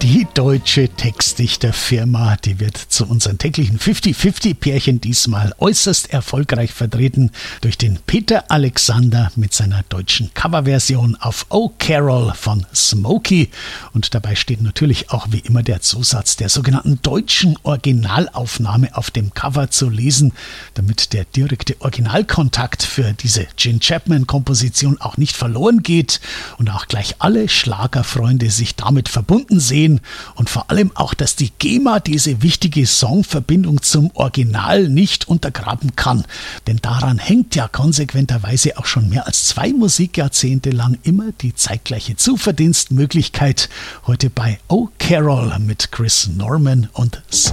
Die deutsche Textdichterfirma, die wird zu unseren täglichen 50-50-Pärchen diesmal äußerst erfolgreich vertreten durch den Peter Alexander mit seiner deutschen Coverversion auf Oh Carol von Smokey. Und dabei steht natürlich auch wie immer der Zusatz der sogenannten deutschen Originalaufnahme auf dem Cover zu lesen, damit der direkte Originalkontakt für diese Gene Chapman-Komposition auch nicht verloren geht und auch gleich alle Schlagerfreunde sich damit verbunden sehen und vor allem auch, dass die GEMA diese wichtige Songverbindung zum Original nicht untergraben kann. Denn daran hängt ja konsequenterweise auch schon mehr als 2 Musikjahrzehnte lang immer die zeitgleiche Zuverdienstmöglichkeit. Heute bei Oh Carol mit Chris Norman und